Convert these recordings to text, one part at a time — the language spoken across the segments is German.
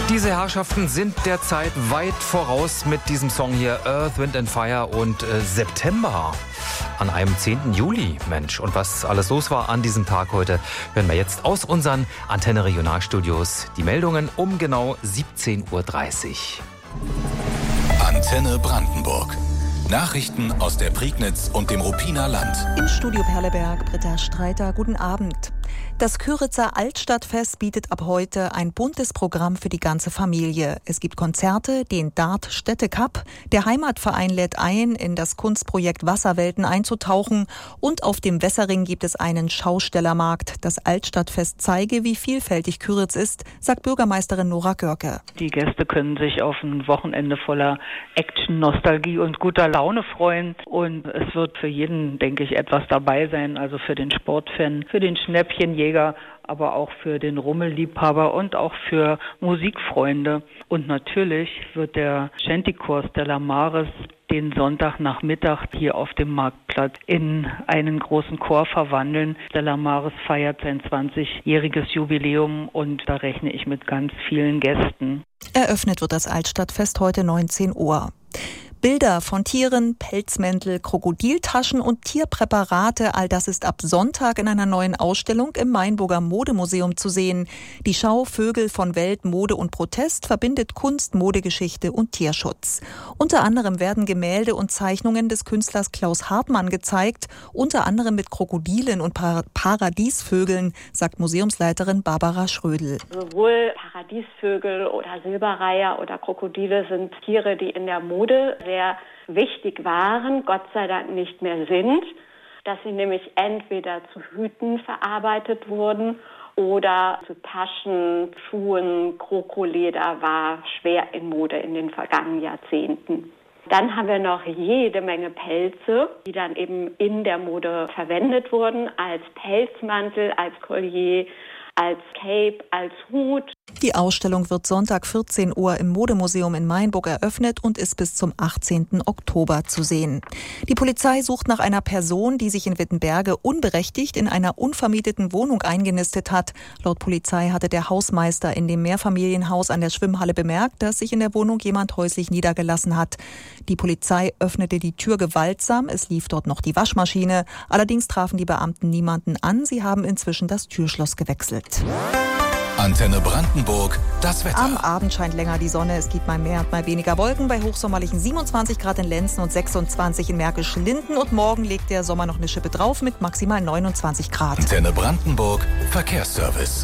Diese Herrschaften sind derzeit weit voraus mit diesem Song hier, Earth, Wind and Fire und September. An einem 10. Juli, Mensch. Und was alles los war an diesem Tag heute, hören wir jetzt aus unseren Antenne Regionalstudios. Die Meldungen um genau 17.30 Uhr. Antenne Brandenburg. Nachrichten aus der Prignitz und dem Ruppiner Land. Im Studio Perleberg, Britta Streiter, guten Abend. Das Kyritzer Altstadtfest bietet ab heute ein buntes Programm für die ganze Familie. Es gibt Konzerte, den Dart-Städte-Cup, der Heimatverein lädt ein, in das Kunstprojekt Wasserwelten einzutauchen und auf dem Wässerring gibt es einen Schaustellermarkt. Das Altstadtfest zeige, wie vielfältig Kyritz ist, sagt Bürgermeisterin Nora Görke. Die Gäste können sich auf ein Wochenende voller Action, Nostalgie und guter Laune freuen und es wird für jeden, denke ich, etwas dabei sein, also für den Sportfan, für den Schnäppchenjäger, aber auch für den Rummelliebhaber und auch für Musikfreunde. Und natürlich wird der Shantychor Stella Maris den Sonntagnachmittag hier auf dem Marktplatz in einen großen Chor verwandeln. Stella Maris feiert sein 20-jähriges Jubiläum und da rechne ich mit ganz vielen Gästen. Eröffnet wird das Altstadtfest heute 19 Uhr. Bilder von Tieren, Pelzmäntel, Krokodiltaschen und Tierpräparate, all das ist ab Sonntag in einer neuen Ausstellung im Mainburger Modemuseum zu sehen. Die Schau Vögel von Welt, Mode und Protest verbindet Kunst, Modegeschichte und Tierschutz. Unter anderem werden Gemälde und Zeichnungen des Künstlers Klaus Hartmann gezeigt, unter anderem mit Krokodilen und Paradiesvögeln, sagt Museumsleiterin Barbara Schrödel. Sowohl Paradiesvögel oder Silberreiher oder Krokodile sind Tiere, die in der Mode sehr wichtig waren, Gott sei Dank nicht mehr sind, dass sie nämlich entweder zu Hüten verarbeitet wurden oder zu Taschen, Schuhen. Krokoleder war schwer in Mode in den vergangenen Jahrzehnten. Dann haben wir noch jede Menge Pelze, die dann eben in der Mode verwendet wurden, als Pelzmantel, als Collier, als Cape, als Hut. Die Ausstellung wird Sonntag 14 Uhr im Modemuseum in Mainburg eröffnet und ist bis zum 18. Oktober zu sehen. Die Polizei sucht nach einer Person, die sich in Wittenberge unberechtigt in einer unvermieteten Wohnung eingenistet hat. Laut Polizei hatte der Hausmeister in dem Mehrfamilienhaus an der Schwimmhalle bemerkt, dass sich in der Wohnung jemand häuslich niedergelassen hat. Die Polizei öffnete die Tür gewaltsam, es lief dort noch die Waschmaschine. Allerdings trafen die Beamten niemanden an, sie haben inzwischen das Türschloss gewechselt. Antenne Brandenburg, das Wetter. Am Abend scheint länger die Sonne. Es gibt mal mehr und mal weniger Wolken bei hochsommerlichen 27 Grad in Lenzen und 26 in Märkisch-Linden. Und morgen legt der Sommer noch eine Schippe drauf mit maximal 29 Grad. Antenne Brandenburg, Verkehrsservice.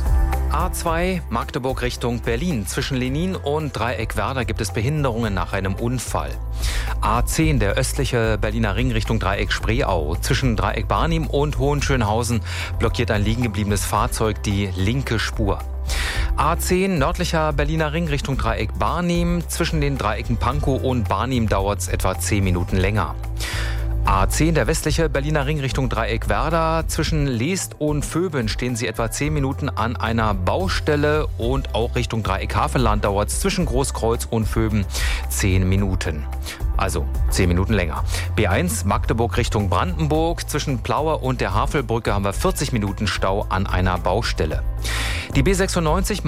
A2 Magdeburg Richtung Berlin. Zwischen Lenin und Dreieck Werder gibt es Behinderungen nach einem Unfall. A10 der östliche Berliner Ring Richtung Dreieck Spreeau. Zwischen Dreieck Barnim und Hohenschönhausen blockiert ein liegen gebliebenes Fahrzeug die linke Spur. A10 nördlicher Berliner Ring Richtung Dreieck Barnim. Zwischen den Dreiecken Pankow und Barnim dauert es etwa 10 Minuten länger. A10 der westliche Berliner Ring Richtung Dreieck Werder. Zwischen Leest und Vöben stehen Sie etwa 10 Minuten an einer Baustelle und auch Richtung Dreieck Havelland dauert es zwischen Großkreuz und Vöben 10 Minuten. Also 10 Minuten länger. B1 Magdeburg Richtung Brandenburg. Zwischen Plauer und der Havelbrücke haben wir 40 Minuten Stau an einer Baustelle. Die B96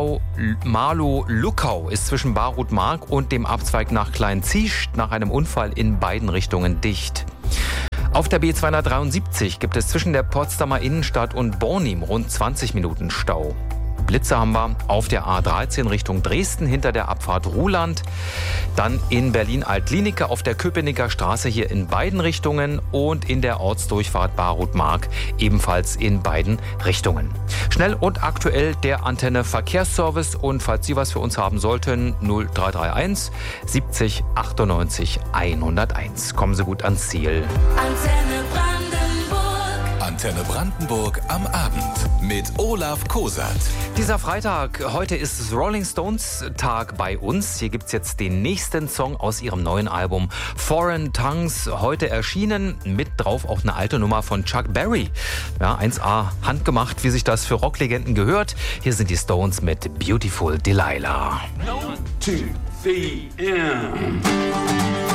Marlow-Luckau ist zwischen Barut-Mark und dem Abzweig nach Kleinziescht nach einem Unfall in beiden Richtungen dicht. Auf der B273 gibt es zwischen der Potsdamer Innenstadt und Bornim rund 20 Minuten Stau. Blitze haben wir auf der A13 Richtung Dresden hinter der Abfahrt Ruhland. Dann in Berlin-Altlinike auf der Köpenicker Straße hier in beiden Richtungen und in der Ortsdurchfahrt Barut-Mark ebenfalls in beiden Richtungen. Schnell und aktuell der Antenne Verkehrsservice und falls Sie was für uns haben sollten, 0331 70 98 101. Kommen Sie gut ans Ziel. Antenne Brandenburg am Abend mit Olaf Kosat. Dieser Freitag, heute ist es Rolling Stones Tag bei uns. Hier gibt's jetzt den nächsten Song aus ihrem neuen Album Foreign Tongues. Heute erschienen, mit drauf auch eine alte Nummer von Chuck Berry. Ja, 1A handgemacht, wie sich das für Rocklegenden gehört. Hier sind die Stones mit Beautiful Delilah. 1, 2, 3,